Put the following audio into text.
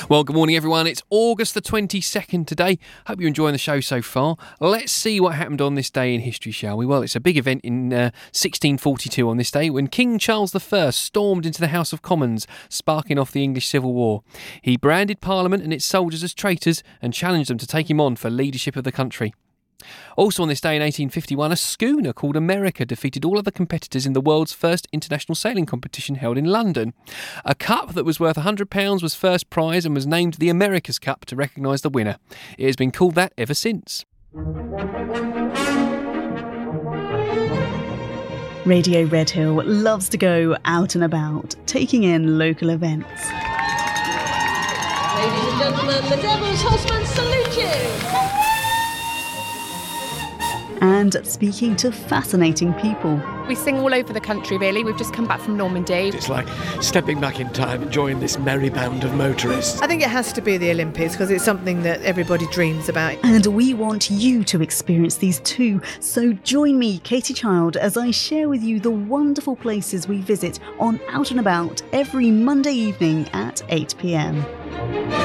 Well, good morning, everyone. It's August the 22nd today. Hope you're enjoying the show so far. Let's see what happened on this day in history, shall we? Well, it's a big event in 1642 on this day when King Charles I stormed into the House of Commons, sparking off the English Civil War. He branded Parliament and its soldiers as traitors and challenged them to take him on for leadership of the country. Also on this day in 1851, a schooner called America defeated all other competitors in the world's first international sailing competition held in London. A cup that was worth £100 was first prize and was named the America's Cup to recognise the winner. It has been called that ever since. Radio Redhill loves to go out and about, taking in local events. Ladies and gentlemen, the Devil's Husband salute you! And speaking to fascinating people. We sing all over the country, really. We've just come back from Normandy. It's like stepping back in time and joining this merry band of motorists. I think it has to be the Olympics because it's something that everybody dreams about. And we want you to experience these too. So join me, Katie Child, as I share with you the wonderful places we visit on Out and About every Monday evening at 8 p.m.